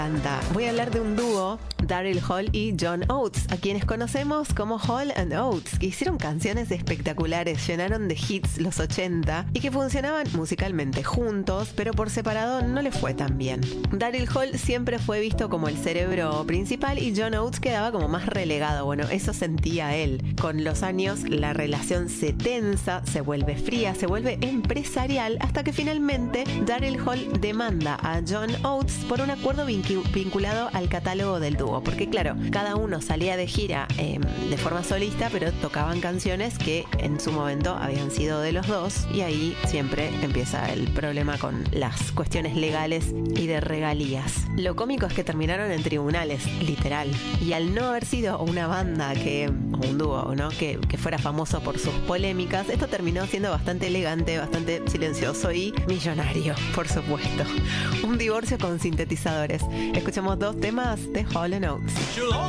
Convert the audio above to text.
Voy a hablar de un dúo, Daryl Hall y John Oates, a quienes conocemos como Hall and Oates, que hicieron canciones espectaculares, llenaron de hits los 80 y que funcionaban musicalmente juntos, pero por separado no les fue tan bien. Daryl Hall siempre fue visto como el cerebro principal y John Oates quedaba como más relegado. Bueno, eso sentía él. Con los años la relación se tensa, se vuelve fría, se vuelve empresarial, hasta que finalmente Daryl Hall demanda a John Oates por un acuerdo vinculado al catálogo del dúo, porque claro, cada uno salía de gira de forma solista, pero tocaban canciones que en su momento habían sido de los dos, y ahí siempre empieza el problema con las cuestiones legales y de regalías. Lo cómico es que terminaron en tribunales, literal, y al no haber sido una banda o un dúo, ¿no? que fuera famoso por sus polémicas, esto terminó siendo bastante elegante, bastante silencioso y millonario, por supuesto. Un divorcio con sintetizadores. Escuchamos dos temas de Hall & Oates.